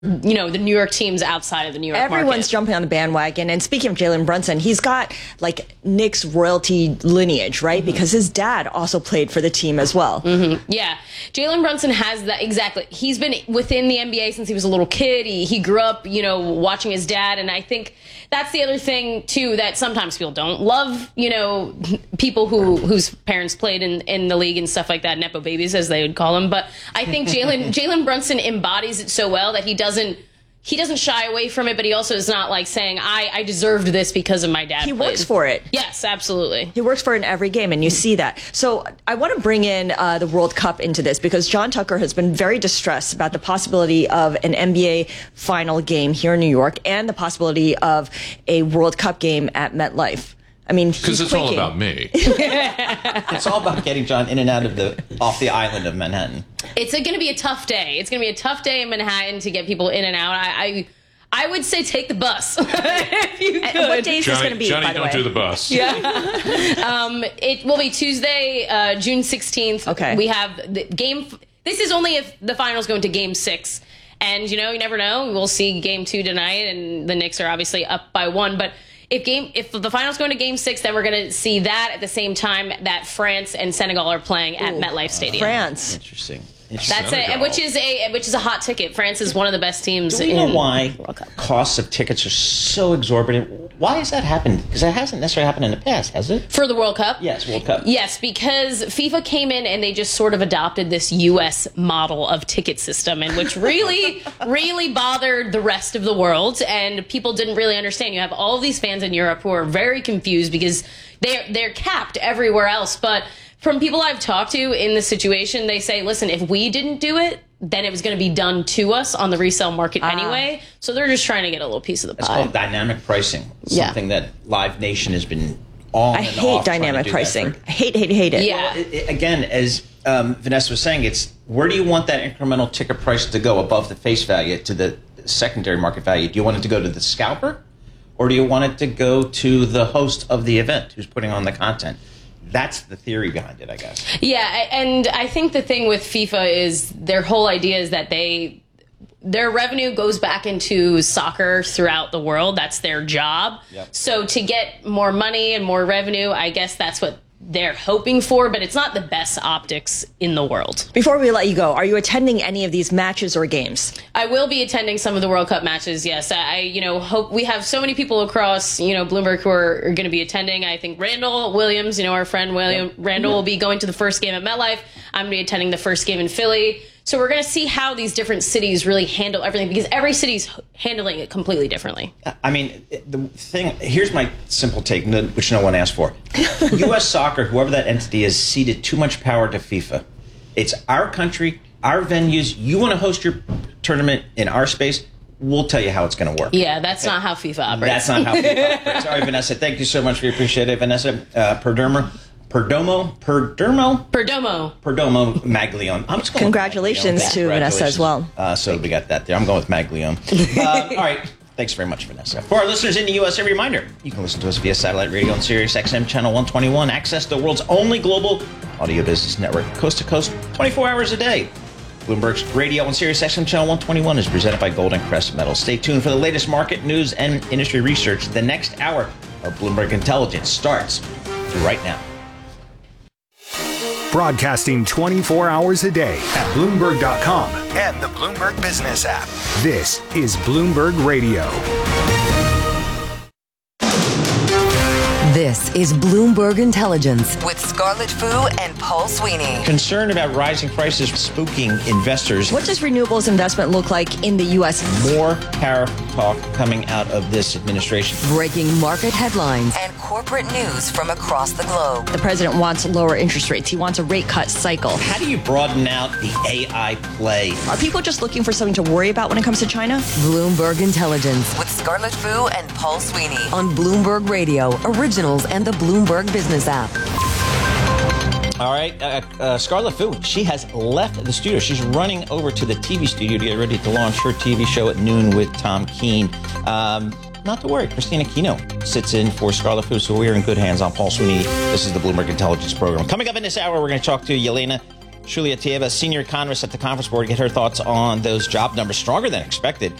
the New York teams outside of the New York Everyone's market. jumping on the bandwagon. And speaking of Jalen Brunson, he's got like Knicks royalty lineage, right? Because his dad also played for the team as well. Yeah. Jalen Brunson has that. Exactly. He's been within the NBA since he was a little kid. He grew up, watching his dad. And I think that's the other thing, too, that sometimes people don't love, people whose parents played in the league and stuff like that, Nepo babies, as they would call them. But I think Jalen Brunson embodies it so well that he doesn't shy away from it, but he also is not like saying, I deserved this because of my dad. He works for it. Yes, absolutely. He works for it in every game, and you see that. So I want to bring in the World Cup into this because John Tucker has been very distressed about the possibility of an NBA final game here in New York and the possibility of a World Cup game at MetLife. I mean, because it's all about me. It's all about getting John in and out of off the island of Manhattan. It's going to be a tough day. It's going to be a tough day in Manhattan to get people in and out. I would say take the bus if you could. And what day is this going to be, Johnny, by the don't way? do the bus. Yeah. It will be Tuesday, June 16th. Okay. We have the game. This is only if the finals go into Game 6. And, you never know. We'll see Game 2 tonight, and the Knicks are obviously up by 1. But if the finals go into Game 6, then we're going to see that at the same time that France and Senegal are playing at MetLife Stadium. France. Interesting. That's it, which is a hot ticket. France is one of the best teams. Do we know why costs of tickets are so exorbitant? Why has that happened? Because it hasn't necessarily happened in the past, has it? For the World Cup? Yes, World Cup. Yes, because FIFA came in and they just sort of adopted this U.S. model of ticket system, and which really, really bothered the rest of the world, and people didn't really understand. You have all of these fans in Europe who are very confused because they're capped everywhere else, but from people I've talked to in the situation, they say, listen, if we didn't do it, then it was going to be done to us on the resale market anyway. So they're just trying to get a little piece of the pie. It's called dynamic pricing. Something that Live Nation has been on and off. I hate dynamic pricing. I hate it. Yeah. Well, again, as Vanessa was saying, it's where do you want that incremental ticket price to go above the face value to the secondary market value? Do you want it to go to the scalper? Or do you want it to go to the host of the event who's putting on the content? That's the theory behind it, I guess. Yeah, and I think the thing with FIFA is their whole idea is that their revenue goes back into soccer throughout the world. That's their job. Yep. So to get more money and more revenue, I guess that's what they're hoping for, but it's not the best optics in the world. Before we let you go, are you attending any of these matches or games? I will be attending some of the World Cup matches, yes. I hope we have so many people across, Bloomberg who are going to be attending. I think Randall Williams, our friend Randall will be going to the first game at MetLife. I'm going to be attending the first game in Philly. So we're going to see how these different cities really handle everything because every city's handling it completely differently. I mean, the thing, here's my simple take, which no one asked for. U.S. Soccer, whoever that entity is, ceded too much power to FIFA. It's our country, our venues. You want to host your tournament in our space, we'll tell you how it's going to work. Yeah, that's not how FIFA operates. That's not how FIFA operates. All right, Vanessa, thank you so much. We appreciate it. Vanessa Perdomo Maglione. I'm just going Congratulations to Vanessa as well. So we got that there. I'm going with Maglione. All right. Thanks very much, Vanessa. For our listeners in the U.S., a reminder, you can listen to us via satellite radio on Sirius XM Channel 121. Access the world's only global audio business network, coast to coast, 24 hours a day. Bloomberg's radio on Sirius XM Channel 121 is presented by Golden Crest Metals. Stay tuned for the latest market news and industry research. The next hour of Bloomberg Intelligence starts right now. Broadcasting 24 hours a day at Bloomberg.com and the Bloomberg Business app. This is Bloomberg Radio. This is Bloomberg Intelligence with Scarlett Fu and Paul Sweeney. Concern about rising prices spooking investors. What does renewables investment look like in the U.S.? More tariff talk coming out of this administration. Breaking market headlines and corporate news from across the globe. The president wants lower interest rates. He wants a rate cut cycle. How do you broaden out the AI play? Are people just looking for something to worry about when it comes to China? Bloomberg Intelligence with Scarlett Fu and Paul Sweeney on Bloomberg Radio, Originals, and the Bloomberg Business app. All right, Scarlett Fu, she has left the studio. She's running over to the TV studio to get ready to launch her TV show at noon with Tom Keene. Not to worry, Christina Kino sits in for Scarlett Fu, so we are in good hands. I'm Paul Sweeney. This is the Bloomberg Intelligence Program. Coming up in this hour, we're going to talk to Yelena Shulia Tieva, senior economist at the Conference Board, get her thoughts on those job numbers, stronger than expected